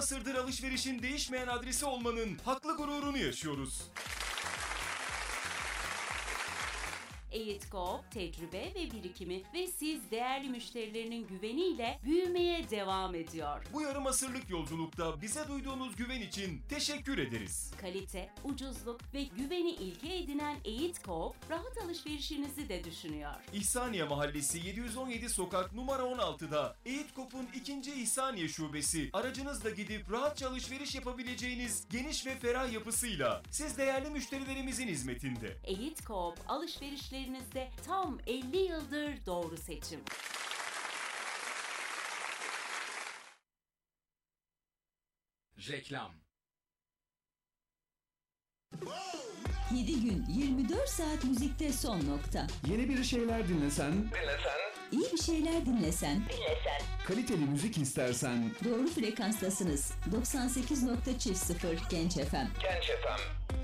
asırdır alışverişin değişmeyen adresi olmanın haklı gururunu yaşıyoruz. EYİT.Coop tecrübe ve birikimi ve siz değerli müşterilerinin güveniyle büyümeye devam ediyor. Bu yarım asırlık yolculukta bize duyduğunuz güven için teşekkür ederiz. Kalite, ucuzluk ve güveni ilke edinen EYİT.Coop rahat alışverişinizi de düşünüyor. İhsaniye Mahallesi 717 Sokak numara 16'da EYİT.Coop'un 2. İhsaniye Şubesi aracınızla gidip rahatça alışveriş yapabileceğiniz geniş ve ferah yapısıyla siz değerli müşterilerimizin hizmetinde. EYİT.Coop alışverişlerinizde tam 50 yıldır doğru seçim. Reklam. 7 gün 24 saat müzikte son nokta. Yeni bir şeyler dinlesen, İyi bir şeyler dinlesen, kaliteli müzik istersen, doğru frekanstasınız. 98.0 Genç FM. Genç FM.